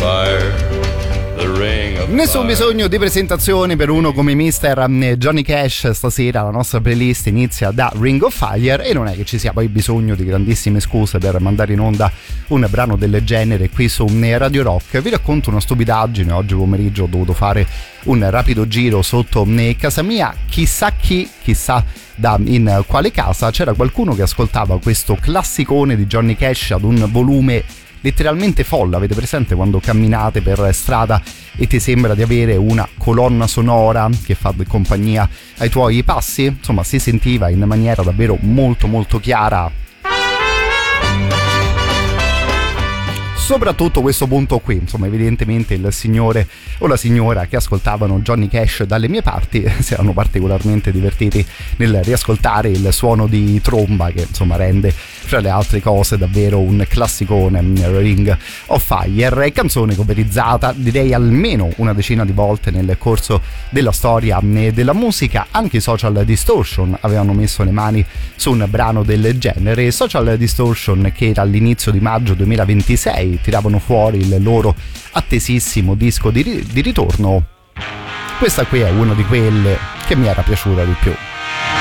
Nessun bisogno di presentazioni per uno come Mr. Johnny Cash. Stasera la nostra playlist inizia da Ring of Fire e non è che ci sia poi bisogno di grandissime scuse per mandare in onda un brano del genere qui su Radio Rock. Vi racconto una stupidaggine. Oggi pomeriggio ho dovuto fare un rapido giro sotto casa mia. Chissà in quale casa c'era qualcuno che ascoltava questo classicone di Johnny Cash ad un volume letteralmente folle. Avete presente quando camminate per strada e ti sembra di avere una colonna sonora che fa compagnia ai tuoi passi? Insomma, si sentiva in maniera davvero molto molto chiara soprattutto questo punto qui. Insomma, evidentemente il signore o la signora che ascoltavano Johnny Cash dalle mie parti si erano particolarmente divertiti nel riascoltare il suono di tromba che insomma rende fra le altre cose davvero un classicone, Ring of Fire, canzone coverizzata direi almeno una decina di volte nel corso della storia della musica. Anche i Social Distortion avevano messo le mani su un brano del genere. Social Distortion che all'inizio di maggio 2026 tiravano fuori il loro attesissimo disco di ritorno. Questa qui è una di quelle che mi era piaciuta di più.